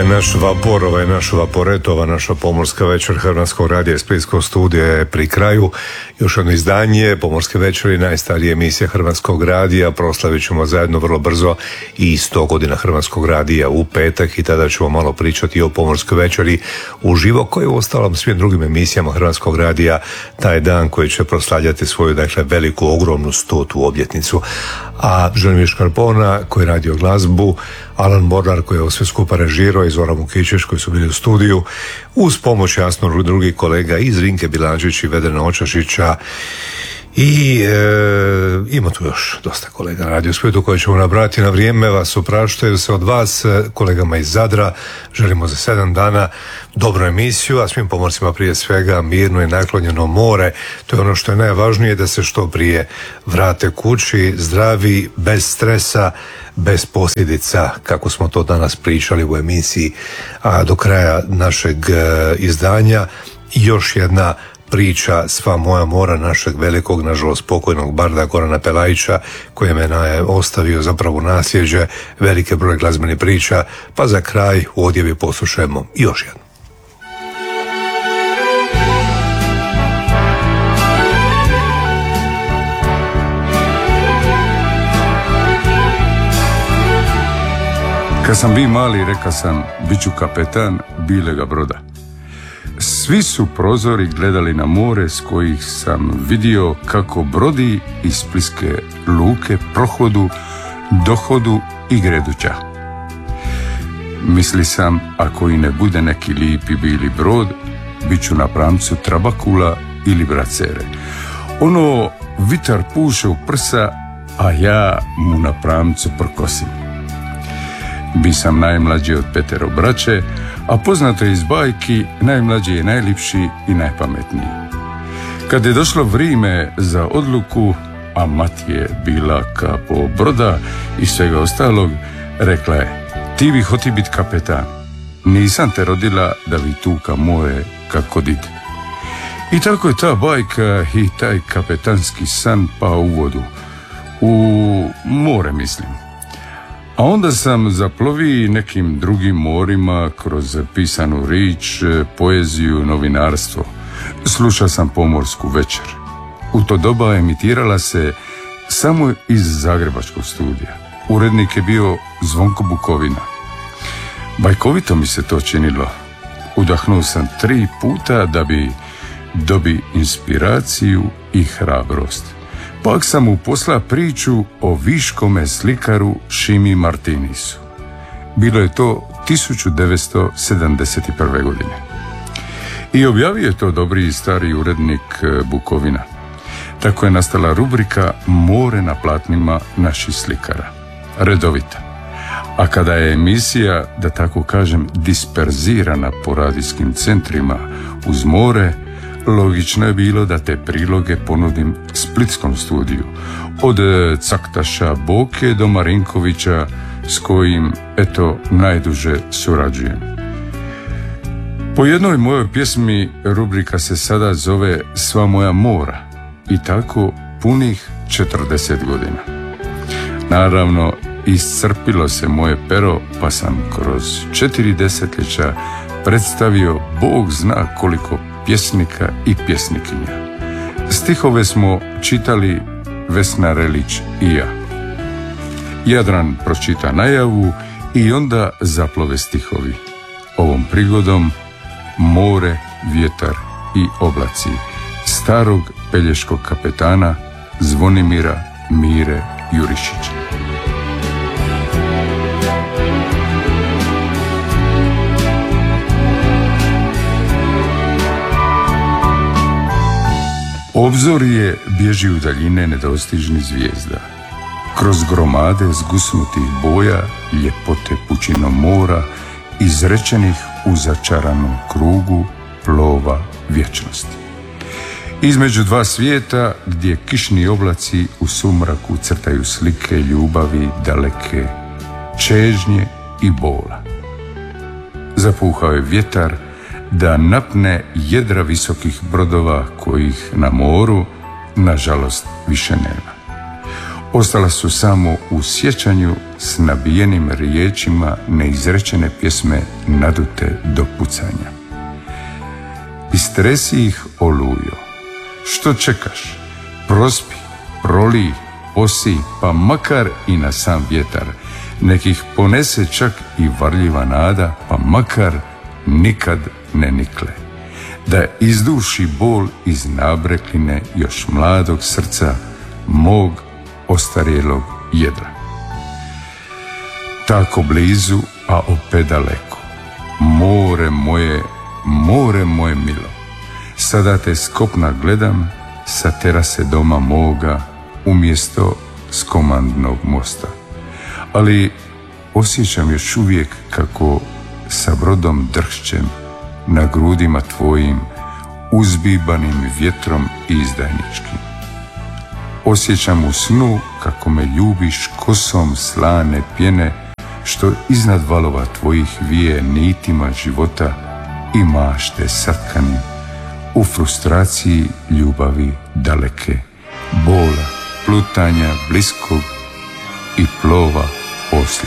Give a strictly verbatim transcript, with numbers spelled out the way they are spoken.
naš vapor, ovaj naš vaporet, ova naša pomorska večer Hrvatskog radija i Splitskog studija je pri kraju. Još jedno izdanje Pomorske večeri, najstarija emisija Hrvatskog radija. Proslavit ćemo zajedno vrlo brzo i sto godina Hrvatskog radija u petak i tada ćemo malo pričati o Pomorskoj večeri uživo, koji u ostalom svim drugim emisijama Hrvatskog radija taj dan koji će proslavljati svoju, dakle, veliku, ogromnu stotu obljetnicu. A Želimir Škarpona koji je radio glazbu, Alan Mornar koji je sve skupa režirao i Zoran Vukićić koji su bili u studiju, uz pomoć jasno drugih kolega iz Rinke Bilančić i Vedrana Očašića i e, ima tu još dosta kolega na Radio Splitu koji ćemo nabrati. Na vrijeme vas opraštaju se od vas, kolegama iz Zadra. Želimo za sedam dana dobru emisiju, a svim pomorcima prije svega mirno i naklonjeno more. To je ono što je najvažnije, da se što prije vrate kući zdravi, bez stresa, bez posljedica, kako smo to danas pričali u emisiji. A do kraja našeg e, izdanja još jedna priča Sva moja mora našeg velikog, nažalost pokojnog barda Gorana Pelajića, koji me je ostavio zapravo nasljeđe, velike broj glazbenih priča, pa za kraj u odjevi poslušajmo još jednu. Kad sam bio mali, reka sam, bit ću kapetan bilega broda. Svi su prozori gledali na more s kojih sam vidio kako brodi iz Splitske luke prohodu, dohodu i greduća. Misli sam, ako i ne bude neki lipi bili brod, bit ću na pramcu Trabakula ili Bracere. Ono, vitar puše u prsa, a ja mu na pramcu prkosim. Bi sam najmlađi od petero braće, a poznato je iz bajki, najmlađi je najlipši i najpametniji. Kad je došlo vrijeme za odluku, a mati je bila kapo broda i svega ostalog, rekla je: ti bi hoti bit kapetan, nisam te rodila da bi tuka more kako did. I tako je ta bajka i taj kapetanski san pao u vodu, u more mislim. A onda sam zaplovio nekim drugim morima kroz pisanu rič, poeziju, novinarstvo. Slušao sam Pomorsku večer. U to doba emitirala se samo iz Zagrebačkog studija. Urednik je bio Zvonko Bukovina. Bajkovito mi se to činilo. Udahnuo sam tri puta da bi dobi inspiraciju i hrabrost. Pak sam mu poslao priču o viškome slikaru Šimi Martinisu. Bilo je to tisuću devetsto sedamdeset prve. godine. I objavio je to dobri i stari urednik Bukovina. Tako je nastala rubrika More na platnima naših slikara. Redovita. A kada je emisija, da tako kažem, disperzirana po radijskim centrima uz more, logično je bilo da te priloge ponudim Splitskom studiju, od Caktaša Boke do Marinkovića, s kojim, eto, najduže surađujem. Po jednoj mojoj pjesmi rubrika se sada zove Sva moja mora, i tako punih četrdeset godina. Naravno, iscrpilo se moje pero, pa sam kroz četiri desetljeća predstavio Bog zna koliko pjesnika i pjesnikinja. Stihove smo čitali Vesna Relić i ja. Jadran pročita najavu i onda zaplove stihovi. Ovom prigodom more, vjetar i oblaci starog pelješkog kapetana Zvonimira Mire Jurišića. Obzor je bježi u daljine nedostižnih zvijezda. Kroz gromade zgusnutih boja, ljepote pučinom mora, izrečenih u začaranom krugu plova vječnosti. Između dva svijeta, gdje kišni oblaci u sumraku crtaju slike ljubavi daleke, čežnje i bola. Zapuhao je vjetar da napne jedra visokih brodova kojih na moru, nažalost, više nema. Ostala su samo u sjećanju s nabijenim riječima neizrečene pjesme nadute do pucanja. Istresi ih, olujo, što čekaš? Prospi, proli, posi, pa makar i na sam vjetar. Nekih ponese čak i varljiva nada, pa makar nikad ne nikle. Da izduši bol iz nabrekline još mladog srca, mog ostarjelog jedra. Tako blizu, a opet daleko. More moje, more moje milo. Sada te s kopna gledam, sa terase doma moga, umjesto s komandnog mosta. Ali osjećam još uvijek kako sa brodom drhćem na grudima tvojim, uzbibanim vjetrom izdajničkim. Osjećam u snu kako me ljubiš kosom slane pjene, što iznad valova tvojih vije nitima života i mašte satkanim, u frustraciji ljubavi daleke, bola, plutanja bliskog i plova poslije.